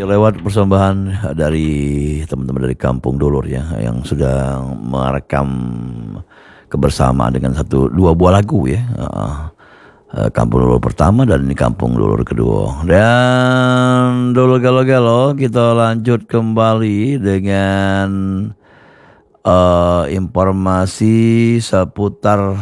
Ya, lewat persembahan dari teman-teman dari Kampung Dolor ya yang sudah merekam kebersamaan dengan dua buah lagu ya. Kampung Dolor pertama dan ini Kampung Dolor kedua. Dan Dolor Galo-Galo kita lanjut kembali dengan informasi seputar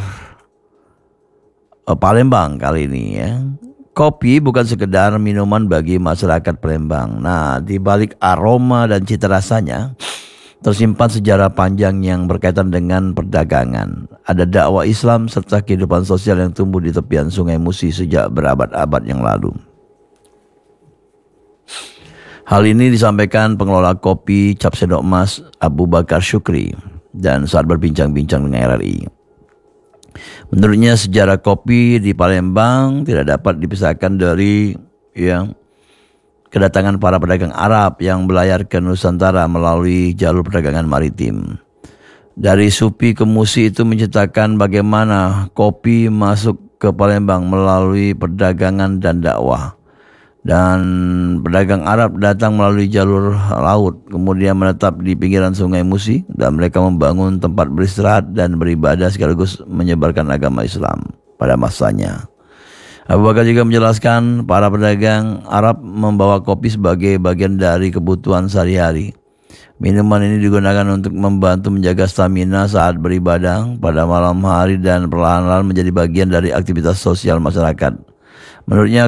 Palembang kali ini ya. Kopi bukan sekedar minuman bagi masyarakat Palembang. Nah, di balik aroma dan cita rasanya tersimpan sejarah panjang yang berkaitan dengan perdagangan. Ada dakwah Islam serta kehidupan sosial yang tumbuh di tepian Sungai Musi sejak berabad-abad yang lalu. Hal ini disampaikan pengelola kopi Cap Sendok Mas Abu Bakar Syukri dan saat berbincang-bincang dengan RRI. Menurutnya sejarah kopi di Palembang tidak dapat dipisahkan dari kedatangan para pedagang Arab yang berlayar ke Nusantara melalui jalur perdagangan maritim. Dari Supi ke Musi itu menceritakan bagaimana kopi masuk ke Palembang melalui perdagangan dan dakwah. Dan pedagang Arab datang melalui jalur laut, kemudian menetap di pinggiran Sungai Musi dan mereka membangun tempat beristirahat dan beribadah sekaligus menyebarkan agama Islam pada masanya. Abu Bakar juga menjelaskan para pedagang Arab membawa kopi sebagai bagian dari kebutuhan sehari-hari. Minuman ini digunakan untuk membantu menjaga stamina saat beribadah pada malam hari dan perlahan-lahan menjadi bagian dari aktivitas sosial masyarakat. Menurutnya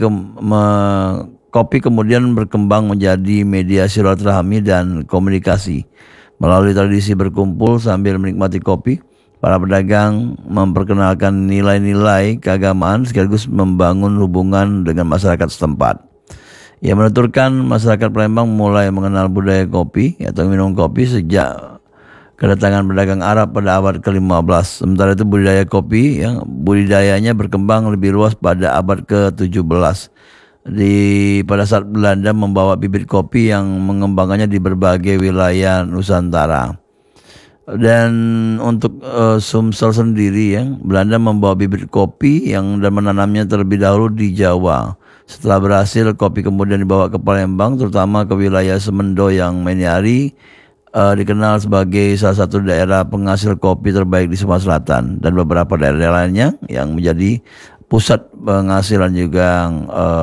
kopi kemudian berkembang menjadi media silaturahmi dan komunikasi. Melalui tradisi berkumpul sambil menikmati kopi, para pedagang memperkenalkan nilai-nilai keagamaan sekaligus membangun hubungan dengan masyarakat setempat. Ia menuturkan masyarakat Palembang mulai mengenal budaya kopi atau minum kopi sejak kedatangan pedagang Arab pada abad ke-15. Sementara itu budidayanya berkembang lebih luas pada abad ke-17. Pada saat Belanda membawa bibit kopi yang mengembangkannya di berbagai wilayah Nusantara. Dan untuk Sumsel sendiri Belanda membawa bibit kopi dan menanamnya terlebih dahulu di Jawa. Setelah berhasil, kopi kemudian dibawa ke Palembang, terutama ke wilayah Semendo yang Meniari dikenal sebagai salah satu daerah penghasil kopi terbaik di Sumatera Selatan dan beberapa daerah lainnya yang menjadi pusat penghasilan juga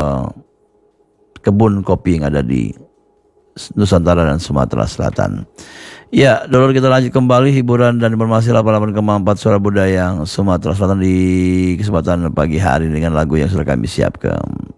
kebun kopi yang ada di Nusantara dan Sumatera Selatan. Ya, Dolor, kita lanjut kembali hiburan dan informasi 88,4 Suara Budaya Sumatera Selatan di kesempatan pagi hari dengan lagu yang sudah kami siapkan.